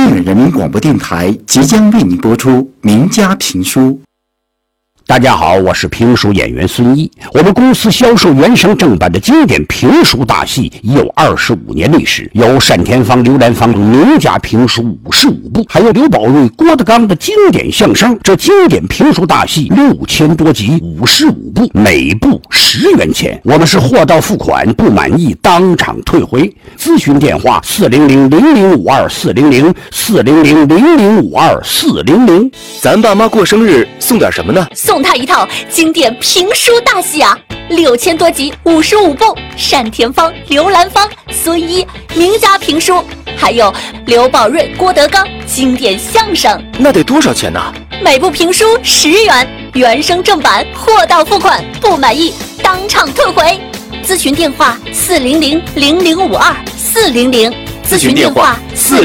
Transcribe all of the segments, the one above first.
远人民广播电台即将为您播出名家评书。 大家好，我是评书演员孙一。我们公司销售原声正版的经典评书大戏已有25年历史，有单田芳、刘兰芳名家评书55部，还有刘宝瑞、郭德纲的经典相声。这经典评书大戏6000多集，55部，每部10元钱。我们是货到付款，不满意当场退回。咨询电话400-0052-400，400-0052-400。 咱爸妈过生日送点什么呢？ 送他一套经典评书大戏啊，6000多集，55部，单田芳、刘兰芳、孙一名家评书，还有刘宝瑞、郭德纲经典相声。 那得多少钱呢？ 每部评书10元，原声正版，货到付款，不满意当场退回。咨询电话400-0052-400， 咨询电话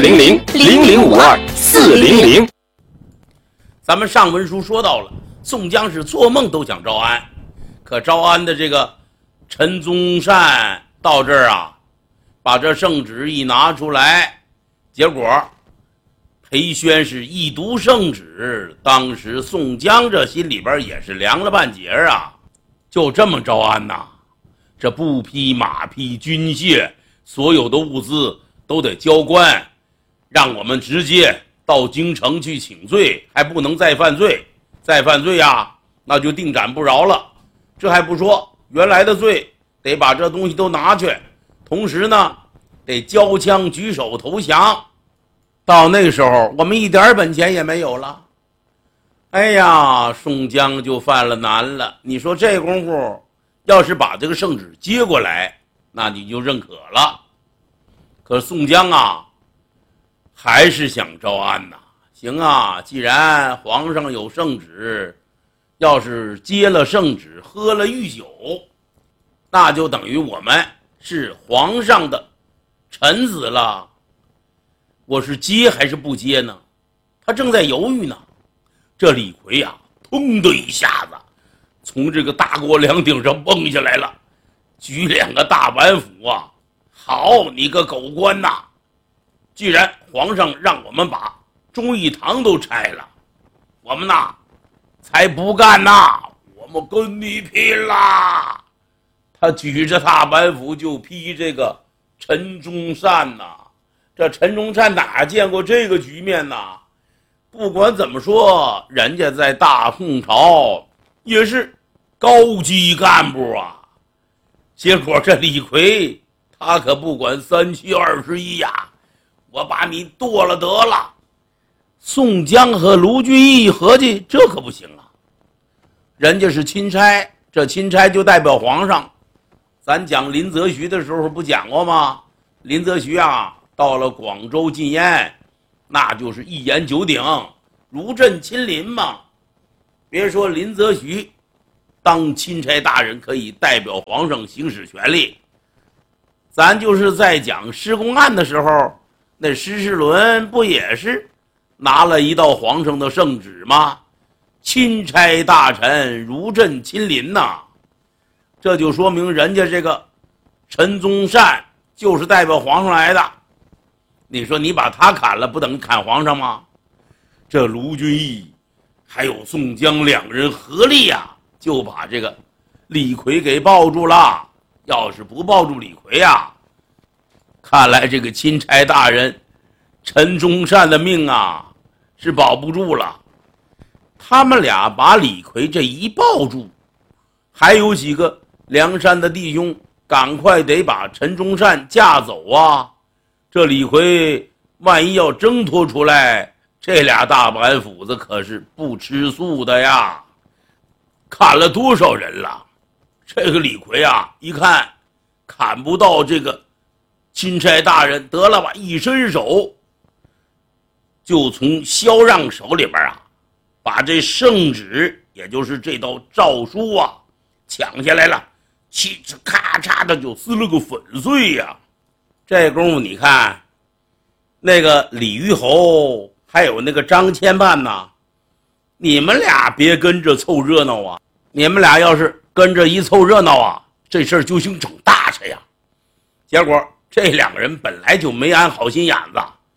400-0052-400。 咱们上文书说到了，宋江是做梦都想招安，可招安的这个陈宗善到这儿啊，把这圣旨一拿出来，结果裴宣是一读圣旨，当时宋江这心里边也是凉了半截啊，就这么招安呐？这布匹、马匹、军械，所有的物资都得交官，让我们直接到京城去请罪，还不能再犯罪。再犯罪呀，那就定斩不饶了。这还不说，原来的罪得把这东西都拿去，同时呢，得交枪举手投降。到那时候，我们一点本钱也没有了。哎呀，宋江就犯了难了。你说这功夫，要是把这个圣旨接过来，那你就认可了。可宋江啊，还是想招安呐。行啊，既然皇上有圣旨，要是接了圣旨，喝了御酒，那就等于我们是皇上的臣子了。我是接还是不接呢？他正在犹豫呢。这李逵啊，砰的一下子从这个大锅梁顶上蹦下来了，举2个大板斧啊！好你个狗官呐！既然皇上让我们把忠义堂都拆了，我们呐才不干呐！我们跟你拼啦！他举着大板斧就劈这个陈宗善呐。这陈宗善哪见过这个局面呐？不管怎么说，人家在大宋朝也是高级干部啊。结果这李逵他可不管3七21呀，我把你剁了得了。宋江和卢俊义一合计，这可不行啊！人家是钦差，这钦差就代表皇上。咱讲林则徐的时候不讲过吗？林则徐啊，到了广州禁烟，那就是一言九鼎，如朕亲临嘛。别说林则徐当钦差大人可以代表皇上行使权力，咱就是在讲施公案的时候，那施世纶不也是拿了一道皇上的圣旨吗？钦差大臣如朕亲临呐。这就说明人家这个陈宗善就是代表皇上来的。你说你把他砍了，不等于砍皇上吗？这卢俊义还有宋江2人合力啊，就把这个李逵给抱住了。要是不抱住李逵啊，看来这个钦差大人陈宗善的命啊是保不住了。他们俩把李逵这一抱住，还有几个梁山的弟兄赶快得把陈宗善架走啊。这李逵万一要挣脱出来，这俩大板斧子可是不吃素的呀。砍了多少人了？这个李逵啊，一看砍不到这个钦差大人，得了吧，一伸手就从萧让手里边啊，把这圣旨，也就是这道诏书啊，抢下来了，嘁哧咔嚓的就撕了个粉碎呀。这功夫你看，那个李虞侯还有那个张千万呐，你们俩别跟着凑热闹啊！你们俩要是跟着一凑热闹啊，这事儿就兴整大去呀。结果这2个人本来就没安好心眼子，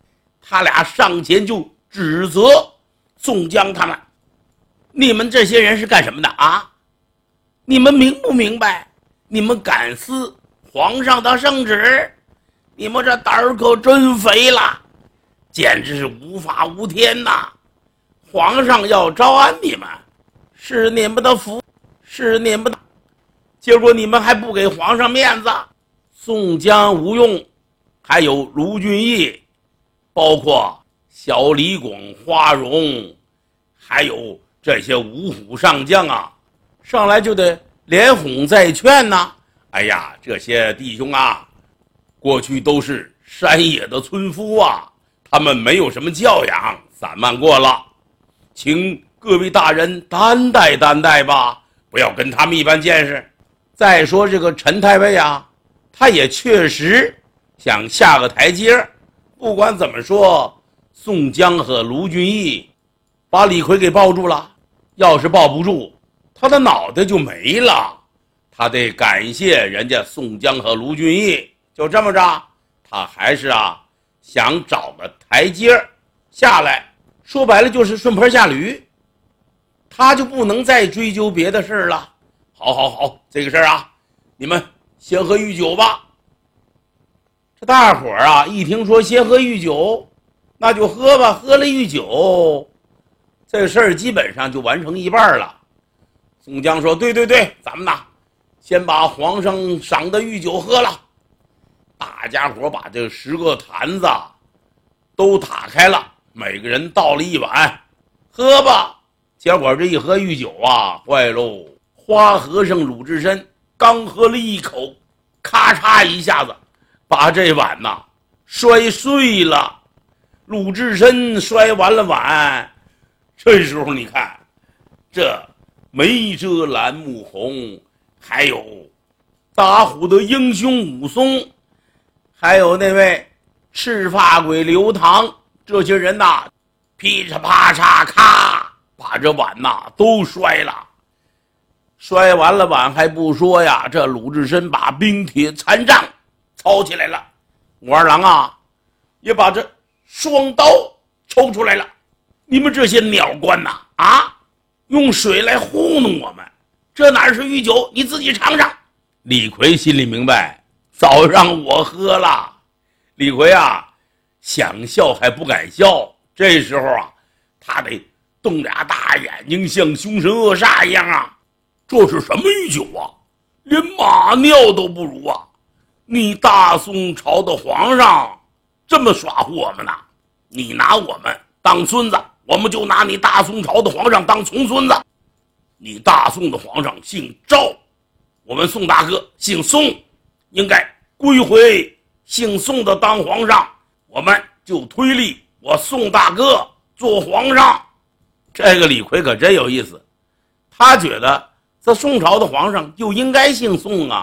他俩上前就指责宋江他们：“你们这些人是干什么的啊？你们明不明白？你们敢撕皇上的圣旨？你们这胆儿可真肥了，简直是无法无天呐！皇上要招安你们，是你们的福，是你们的，结果你们还不给皇上面子。”宋江、吴用，还有卢俊义，包括小李广、花荣，还有这些五虎上将啊，上来就得连哄再劝呐。哎呀，这些弟兄啊，过去都是山野的村夫啊，他们没有什么教养，散漫过了，请各位大人担待担待吧，不要跟他们一般见识。再说这个陈太尉啊，他也确实想下个台阶。不管怎么说，宋江和卢俊义把李逵给抱住了，要是抱不住，他的脑袋就没了。他得感谢人家宋江和卢俊义。就这么着，他还是想找个台阶下来，说白了就是顺坡下驴，他就不能再追究别的事了。好，这个事儿你们先喝御酒吧。这大伙儿一听说先喝御酒，那就喝吧。喝了御酒，这事儿基本上就完成一半了。宋江说：“对，咱们先把皇上赏的御酒喝了。”大家伙把这10个坛子都打开了，每个人倒了一碗，喝吧。结果这一喝御酒坏喽！花和尚鲁智深刚喝了一口，咔嚓一下子把这碗摔碎了。鲁智深摔完了碗，这时候你看，这梅遮拦木红，还有打虎的英雄武松，还有那位赤发鬼刘唐，这些人噼里啪嚓咔把这碗都摔了。摔完了碗还不说呀，这鲁智深把冰铁残杖操起来了，武二郎也把这双刀抽出来了。你们这些鸟官用水来糊弄我们，这哪是御酒？你自己尝尝。李逵心里明白，早让我喝了。李逵想笑还不敢笑，这时候他得瞪俩大眼睛，像凶神恶煞一样这是什么御酒连马尿都不如你大宋朝的皇上这么耍唬我们你拿我们当孙子，我们就拿你大宋朝的皇上当重孙子。你大宋的皇上姓赵，我们宋大哥姓宋，应该归回姓宋的当皇上，我们就推立我宋大哥做皇上。这个李逵可真有意思，他觉得这宋朝的皇上就应该姓宋